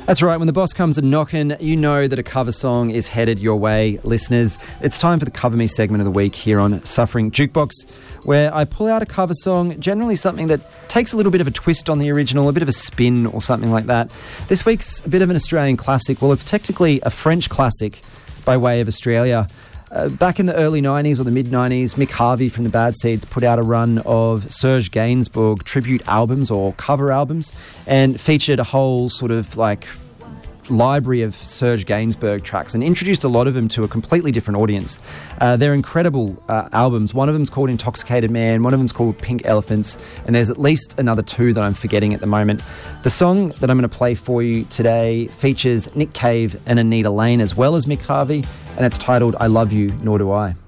That's right, when the boss comes a-knocking, you know that a cover song is headed your way, listeners. It's time for the Cover Me segment of the week here on Suffering Jukebox, where I pull out a cover song, generally something that takes a little bit of a twist on the original, a bit of a spin or something like that. This week's a bit of an Australian classic. Well, it's technically a French classic by way of Australia. Back in the early 90s or the mid-90s, Mick Harvey from the Bad Seeds put out a run of Serge Gainsbourg tribute albums or cover albums and featured a whole sort of like library of Serge Gainsbourg tracks and introduced a lot of them to a completely different audience. They're incredible albums. One of them's called Intoxicated Man, one of them's called Pink Elephants, and there's at least another two that I'm forgetting at the moment. The song that I'm going to play for you today features Nick Cave and Anita Lane as well as Mick Harvey, and it's titled I Love You, Nor Do I.